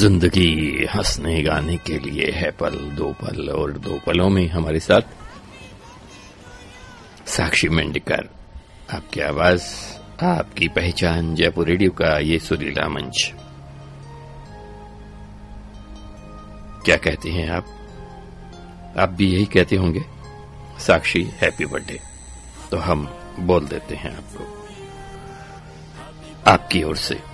जिंदगी हंसने गाने के लिए है पल दो पल, और दो पलों में हमारे साथ साक्षी मेंढकर। आपकी आवाज, आपकी पहचान, जयपुर रेडियो का ये सुरीला मंच। क्या कहते हैं आप भी यही कहते होंगे, साक्षी हैप्पी बर्थडे। तो हम बोल देते हैं आपको आपकी ओर से